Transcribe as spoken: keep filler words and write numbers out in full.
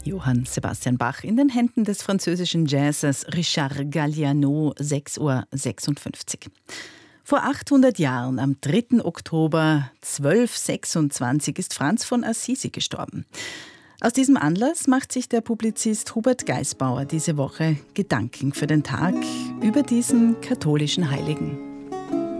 Johann Sebastian Bach in den Händen des französischen Jazzers Richard Galliano, sechs Uhr sechsundfünfzig. Vor achthundert Jahren, am dritten Oktober zwölfhundertsechsundzwanzig, ist Franz von Assisi gestorben. Aus diesem Anlass macht sich der Publizist Hubert Geisbauer diese Woche Gedanken für den Tag über diesen katholischen Heiligen.